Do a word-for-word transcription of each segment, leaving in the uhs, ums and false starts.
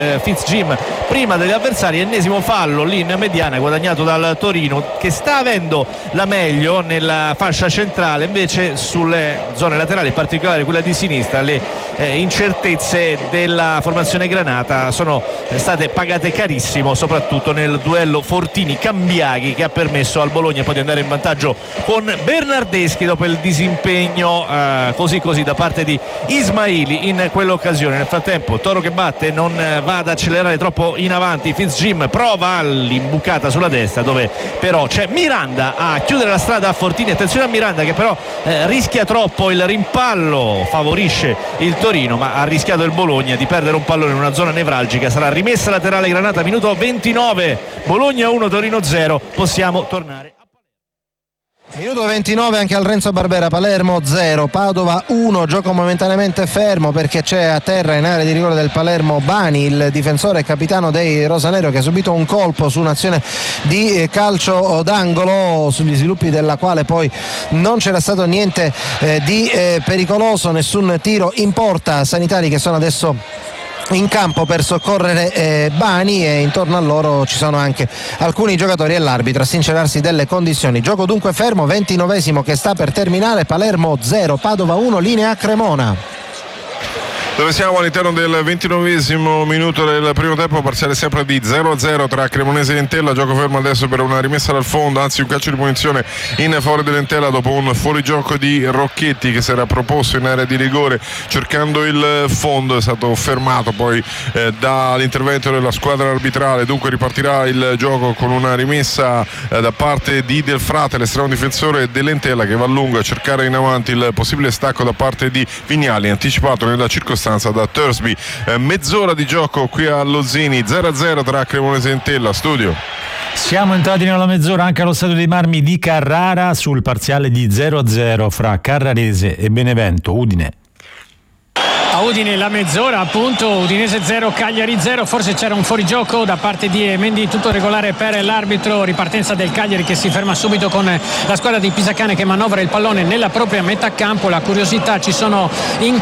Fitzjim prima degli avversari. Ennesimo fallo lì in mediana guadagnato dal Torino, che sta avendo la meglio nella fascia centrale, invece sulle zone laterali, in particolare quella di sinistra, le eh, incertezze della formazione granata sono state pagate carissimo, soprattutto nel duello Fortini-Cambiaghi, che ha permesso al Bologna poi di andare in vantaggio con Bernardeschi dopo il disimpegno eh, così così da parte di Ismaili in quell'occasione. Nel frattempo Toro che batte, non va ad accelerare troppo in avanti. Fitzjim prova l'imbucata sulla destra, dove però c'è Miranda a chiudere la strada a Fortini. Attenzione a Miranda, che però eh, rischia troppo il rimpallo, favorisce il Torino, ma ha rischiato il Bologna di perdere un pallone in una zona nevralgica. Sarà rimessa laterale granata, minuto ventinove, Bologna uno Torino zero. Possiamo tornare. Minuto ventinove anche al Renzo Barbera. Palermo zero, Padova uno. Gioco momentaneamente fermo perché c'è a terra in area di rigore del Palermo Bani, il difensore e capitano dei rosanero, che ha subito un colpo su un'azione di calcio d'angolo, sugli sviluppi della quale poi non c'era stato niente eh, di eh, pericoloso, nessun tiro in porta. Sanitari che sono adesso in campo per soccorrere eh, Bani, e intorno a loro ci sono anche alcuni giocatori e l'arbitro a sincerarsi delle condizioni. Gioco dunque fermo, ventinovesimo che sta per terminare. Palermo zero, Padova uno, linea Cremona. Dove siamo all'interno del ventinovesimo minuto del primo tempo, parziale sempre di zero a zero tra Cremonese e Entella. Gioco fermo adesso per una rimessa dal fondo, anzi un calcio di punizione in favore dell'Entella dopo un fuorigioco di Rocchetti che si era proposto in area di rigore cercando il fondo. È stato fermato poi eh, dall'intervento della squadra arbitrale. Dunque ripartirà il gioco con una rimessa eh, da parte di Del Frate, l'estremo difensore dell'Entella, che va a lungo a cercare in avanti il possibile stacco da parte di Vignali, anticipato nella circostanza da Thursby. Eh, mezz'ora di gioco qui a Lozzini, zero a zero tra Cremonese e Entella. Studio. Siamo entrati nella mezz'ora anche allo stadio dei Marmi di Carrara, sul parziale di zero a zero fra Carrarese e Benevento Udine. A Udine la mezz'ora, appunto, Udinese zero, Cagliari zero. Forse c'era un fuorigioco da parte di Mendy, tutto regolare per l'arbitro. Ripartenza del Cagliari che si ferma subito con la squadra di Pisacane che manovra il pallone nella propria metà campo. La curiosità: ci sono in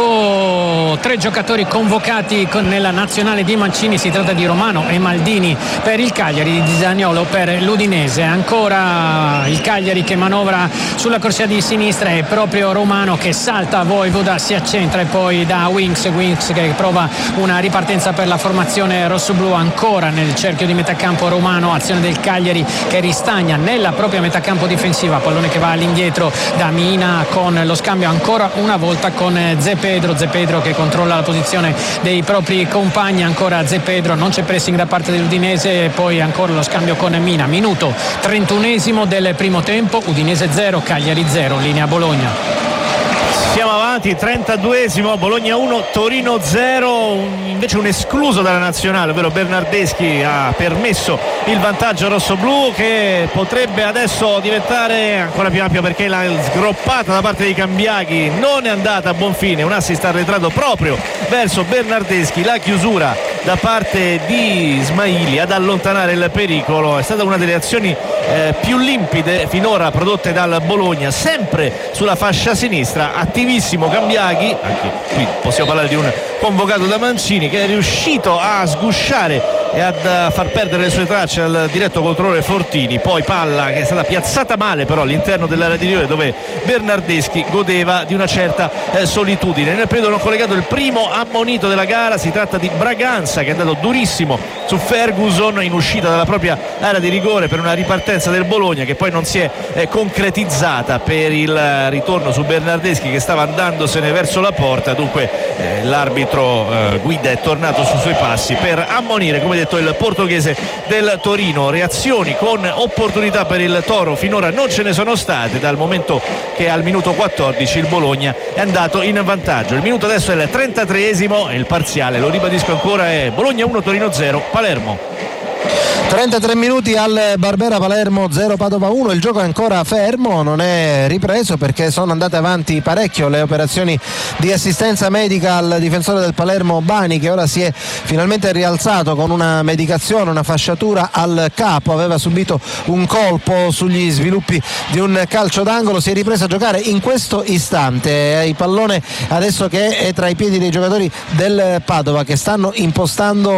campo tre giocatori convocati con, nella nazionale di Mancini. Si tratta di Romano e Maldini per il Cagliari, di Zaniolo per l'Udinese. Ancora il Cagliari che manovra sulla corsia di sinistra, e proprio Romano che salta, Voivoda si accentra, e poi da Winks, Winks che prova una ripartenza per la formazione rossoblù. Ancora nel cerchio di metà campo Romano, azione del Cagliari che ristagna nella propria metà campo difensiva, pallone che va all'indietro da Mina con lo scambio ancora una volta con Zé Pedro, Zé Pedro che controlla la posizione dei propri compagni. Ancora Zé Pedro, non c'è pressing da parte dell'Udinese, e poi ancora lo scambio con Mina. Minuto trentunesimo del primo tempo, Udinese zero, Cagliari zero, linea Bologna. Siamo avanti, trentaduesimo, Bologna uno, Torino zero. Un, invece un escluso dalla nazionale, ovvero Bernardeschi, ha permesso il vantaggio rossoblù, che potrebbe adesso diventare ancora più ampio, perché la sgroppata da parte di Cambiaghi non è andata a buon fine. Un assist arretrato proprio verso Bernardeschi, la chiusura da parte di Ismaili ad allontanare il pericolo. È stata una delle azioni eh, più limpide finora prodotte dal Bologna, sempre sulla fascia sinistra. Attivissimo Cambiaghi, anche qui possiamo parlare di un convocato da Mancini, che è riuscito a sgusciare e a far perdere le sue tracce al diretto controllore Fortini. Poi palla che è stata piazzata male però all'interno dell'area di rigore, dove Bernardeschi godeva di una certa eh, solitudine. Nel periodo non collegato il primo ammonito della gara, si tratta di Braganza, che è andato durissimo su Ferguson in uscita dalla propria area di rigore per una ripartenza del Bologna, che poi non si è eh, concretizzata per il ritorno su Bernardeschi, che stava andandosene verso la porta. Dunque eh, l'arbitro eh, Guida è tornato sui suoi passi per ammonire, come detto, il portoghese del Torino. Reazioni con opportunità per il Toro finora non ce ne sono state, dal momento che al minuto quattordici il Bologna è andato in vantaggio. Il minuto adesso è il trentatreesimo e il parziale, lo ribadisco ancora, è Bologna uno, Torino zero, Palermo. trentatré minuti al Barbera, Palermo zero, Padova uno. Il gioco è ancora fermo, non è ripreso perché sono andate avanti parecchio le operazioni di assistenza medica al difensore del Palermo Bani, che ora si è finalmente rialzato con una medicazione, una fasciatura al capo. Aveva subito un colpo sugli sviluppi di un calcio d'angolo, si è ripreso a giocare in questo istante. Il pallone adesso che è tra i piedi dei giocatori del Padova, che stanno impostando